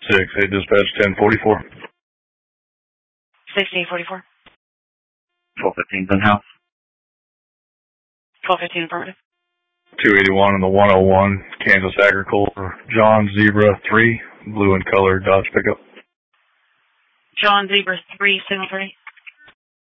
8 dispatch 1044. 6844. 1215's in house. 1215 affirmative. 281 in the 101, Kansas Agriculture, John Zebra 3, blue and color Dodge pickup. John Zebra 3, signal 3.